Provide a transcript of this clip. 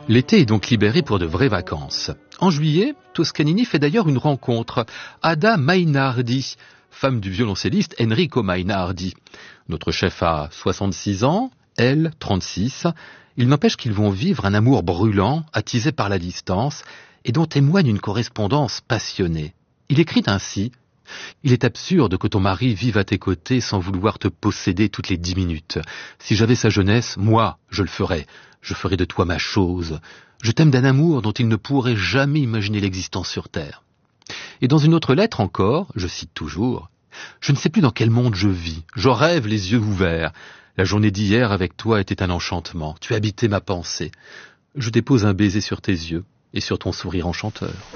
L'été est donc libéré pour de vraies vacances. En juillet, Toscanini fait d'ailleurs une rencontre. Ada Mainardi, femme du violoncelliste Enrico Mainardi. Notre chef a 66 ans, elle 36. Il n'empêche qu'ils vont vivre un amour brûlant, attisé par la distance, et dont témoigne une correspondance passionnée. Il écrit ainsi: « Il est absurde que ton mari vive à tes côtés sans vouloir te posséder toutes les 10 minutes. Si j'avais sa jeunesse, moi, je le ferais. Je ferais de toi ma chose. Je t'aime d'un amour dont il ne pourrait jamais imaginer l'existence sur terre. » Et dans une autre lettre encore, je cite toujours: « Je ne sais plus dans quel monde je vis. Je rêve les yeux ouverts. La journée d'hier avec toi était un enchantement. Tu habitais ma pensée. Je dépose un baiser sur tes yeux et sur ton sourire enchanteur. »